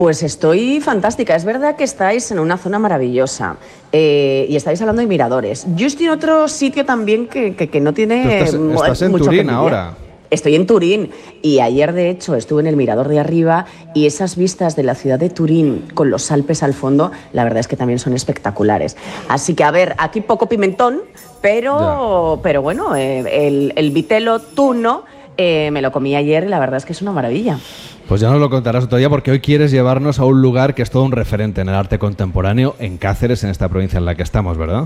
Pues estoy fantástica. Es verdad que estáis en una zona maravillosa y estáis hablando de miradores. Yo estoy en otro sitio también que no tiene Estás en mucho que Turín envidiar. ahora. Estoy en Turín y ayer, de hecho, estuve en el mirador de arriba y esas vistas de la ciudad de Turín con los Alpes al fondo, la verdad es que también son espectaculares. Así que, a ver, aquí poco pimentón, pero bueno, el vitelo tuno me lo comí ayer y la verdad es que es una maravilla. Pues ya nos lo contarás otro día, porque hoy quieres llevarnos a un lugar que es todo un referente en el arte contemporáneo en Cáceres, en esta provincia en la que estamos, ¿verdad?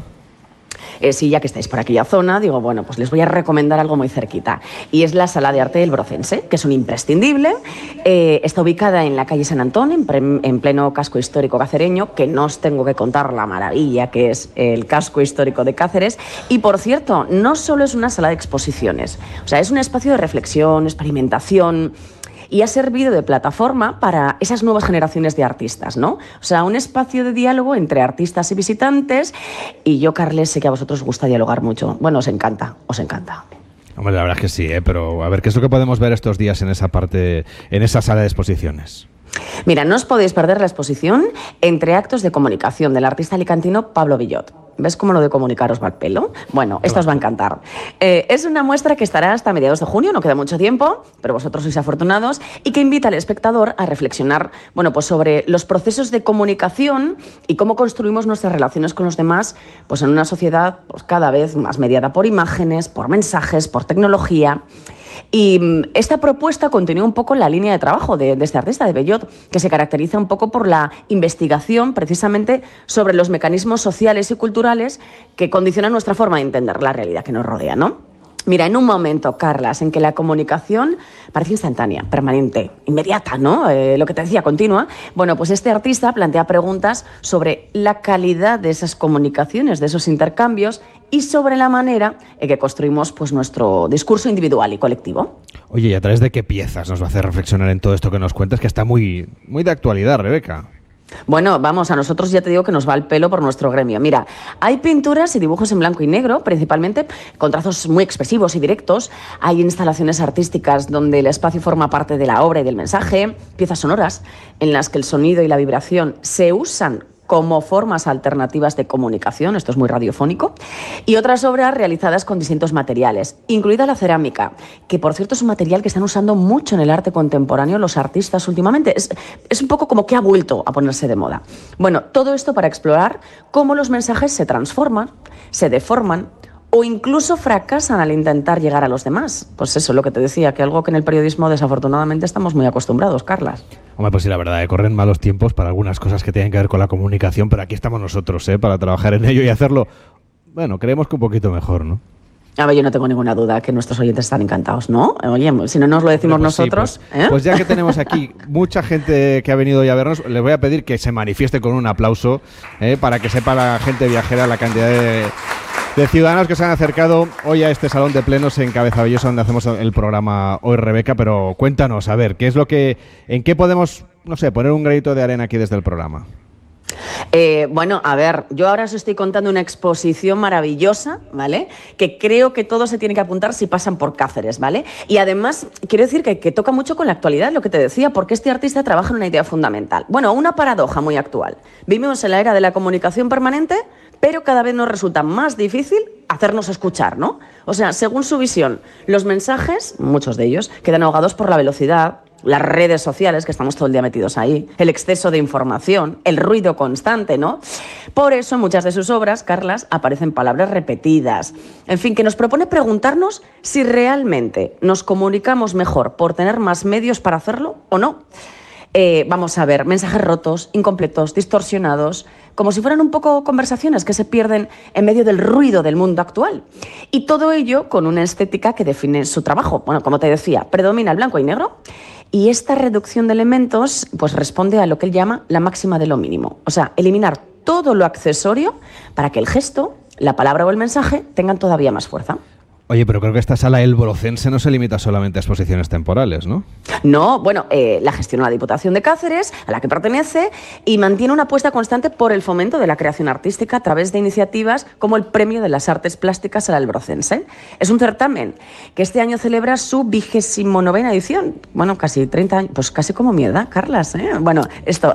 Sí, ya que estáis por aquella zona, digo, bueno, pues les voy a recomendar algo muy cerquita. Y es la Sala de Arte del Brocense, que es un imprescindible. Está ubicada en la calle San Antón, en pleno casco histórico cacereño, que no os tengo que contar la maravilla que es el casco histórico de Cáceres. Y, por cierto, no solo es una sala de exposiciones, o sea, es un espacio de reflexión, experimentación, y ha servido de plataforma para esas nuevas generaciones de artistas, ¿no? O sea, un espacio de diálogo entre artistas y visitantes, y yo, Carles, sé que a vosotros os gusta dialogar mucho. Bueno, os encanta, os encanta. Hombre, la verdad es que sí, pero a ver, ¿qué es lo que podemos ver estos días en esa parte, en esa sala de exposiciones? Mira, no os podéis perder la exposición Entre actos de comunicación del artista alicantino Pablo Villot. ¿Ves cómo lo de comunicar os va el pelo? Bueno, esto os va a encantar. Es una muestra que estará hasta mediados de junio, no queda mucho tiempo, pero vosotros sois afortunados, y que invita al espectador a reflexionar, bueno, pues sobre los procesos de comunicación y cómo construimos nuestras relaciones con los demás, pues en una sociedad pues, cada vez más mediada por imágenes, por mensajes, por tecnología. Y esta propuesta continúa un poco la línea de trabajo de este artista, de Villot, que se caracteriza un poco por la investigación precisamente sobre los mecanismos sociales y culturales que condicionan nuestra forma de entender la realidad que nos rodea, ¿no? Mira, en un momento, Carlas, en que la comunicación parece instantánea, permanente, inmediata, ¿no? Lo que te decía, continua. Bueno, pues este artista plantea preguntas sobre la calidad de esas comunicaciones, de esos intercambios y sobre la manera en que construimos pues, nuestro discurso individual y colectivo. Oye, ¿y a través de qué piezas nos va a hacer reflexionar en todo esto que nos cuentas, que está muy, muy de actualidad, Rebeca? Bueno, vamos, a nosotros ya te digo que nos va el pelo por nuestro gremio. Mira, hay pinturas y dibujos en blanco y negro, principalmente con trazos muy expresivos y directos. Hay instalaciones artísticas donde el espacio forma parte de la obra y del mensaje, piezas sonoras en las que el sonido y la vibración se usan como formas alternativas de comunicación, esto es muy radiofónico, y otras obras realizadas con distintos materiales, incluida la cerámica, que por cierto es un material que están usando mucho en el arte contemporáneo los artistas últimamente. Es un poco como que ha vuelto a ponerse de moda. Bueno, todo esto para explorar cómo los mensajes se transforman, se deforman, o incluso fracasan al intentar llegar a los demás. Pues eso es lo que te decía, que algo que en el periodismo desafortunadamente estamos muy acostumbrados, Carlas. Hombre, pues sí, la verdad, corren malos tiempos para algunas cosas que tienen que ver con la comunicación, pero aquí estamos nosotros, para trabajar en ello y hacerlo, bueno, creemos que un poquito mejor, ¿no? A ver, yo no tengo ninguna duda que nuestros oyentes están encantados, ¿no? Oye, si no nos lo decimos pues nosotros... Sí, pues ya que tenemos aquí mucha gente que ha venido hoy a vernos, les voy a pedir que se manifieste con un aplauso para que sepa la gente viajera la cantidad de ciudadanos que se han acercado hoy a este salón de plenos en Cabezavellosa, donde hacemos el programa hoy, Rebeca. Pero cuéntanos, a ver, ¿en qué podemos, no sé, poner un granito de arena aquí desde el programa? Bueno, a ver, yo ahora os estoy contando una exposición maravillosa, ¿vale? Que creo que todos se tienen que apuntar si pasan por Cáceres, ¿vale? Y además, quiero decir que toca mucho con la actualidad, lo que te decía, porque este artista trabaja en una idea fundamental. Bueno, una paradoja muy actual. Vivimos en la era de la comunicación permanente, pero cada vez nos resulta más difícil hacernos escuchar, ¿no? O sea, según su visión, los mensajes, muchos de ellos, quedan ahogados por la velocidad, las redes sociales, que estamos todo el día metidos ahí, el exceso de información, el ruido constante, ¿no? Por eso en muchas de sus obras, Carlas, aparecen palabras repetidas. En fin, que nos propone preguntarnos si realmente nos comunicamos mejor por tener más medios para hacerlo o no. Vamos a ver, mensajes rotos, incompletos, distorsionados, como si fueran un poco conversaciones que se pierden en medio del ruido del mundo actual. Y todo ello con una estética que define su trabajo. Bueno, como te decía, predomina el blanco y negro. Y esta reducción de elementos pues responde a lo que él llama la máxima de lo mínimo. O sea, eliminar todo lo accesorio para que el gesto, la palabra o el mensaje tengan todavía más fuerza. Oye, pero creo que esta sala El Brocense no se limita solamente a exposiciones temporales, ¿no? No, bueno, la gestiona la Diputación de Cáceres, a la que pertenece, y mantiene una apuesta constante por el fomento de la creación artística a través de iniciativas como el Premio de las Artes Plásticas al Albrocense. Es un certamen que este año celebra su 29ª edición. Bueno, casi 30 años, pues casi como mi edad, Carlas, ¿eh? Bueno, esto